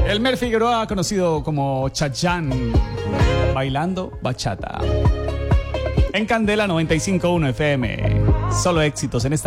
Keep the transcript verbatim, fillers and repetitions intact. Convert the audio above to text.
Elmer Figueroa, conocido como Chayanne, bailando bachata. En Candela noventa y cinco punto uno F M. Solo éxitos en esta